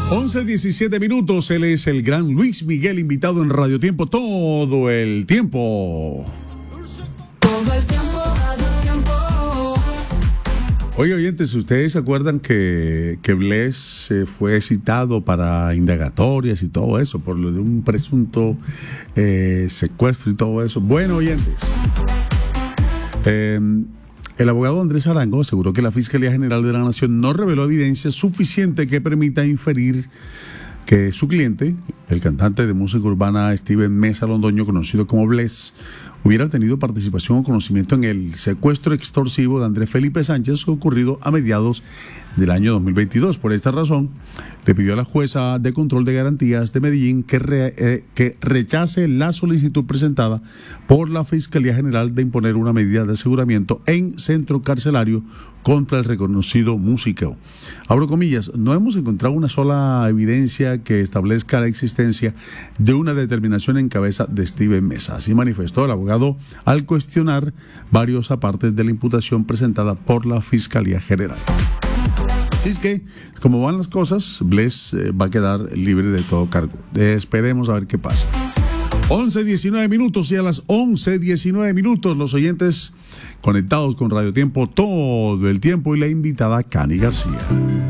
11:17. Él es el gran Luis Miguel, invitado en Radio Tiempo todo el tiempo. Todo el tiempo, Radio Tiempo. Oye, oyentes, ¿ustedes se acuerdan que Bless fue citado para indagatorias y todo eso por lo de un presunto secuestro y todo eso? Bueno, oyentes, el abogado Andrés Arango aseguró que la Fiscalía General de la Nación no reveló evidencia suficiente que permita inferir que su cliente, el cantante de música urbana Steven Meza Londoño, conocido como Bless, hubiera tenido participación o conocimiento en el secuestro extorsivo de Andrés Felipe Sánchez ocurrido a mediados del año 2022. Por esta razón, le pidió a la jueza de control de garantías de Medellín que rechace la solicitud presentada por la Fiscalía General de imponer una medida de aseguramiento en centro carcelario contra el reconocido músico. Abro comillas, no hemos encontrado una sola evidencia que establezca la existencia de una determinación en cabeza de Steven Meza. Así manifestó el abogado al cuestionar varios apartes de la imputación presentada por la Fiscalía General. Así es que, como van las cosas, Bless va a quedar libre de todo cargo. Esperemos a ver qué pasa. 11:19 y a las 11:19 los oyentes conectados con Radio Tiempo todo el tiempo y la invitada Cani García.